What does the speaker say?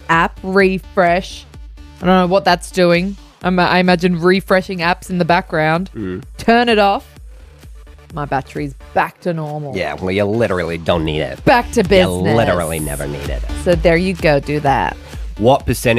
app refresh. I don't know what that's doing. I imagine refreshing apps in the background. Turn it off. My battery's back to normal. Yeah, well, you literally don't need it. Back to business. You literally never need it. So there you go. Do that. What percentage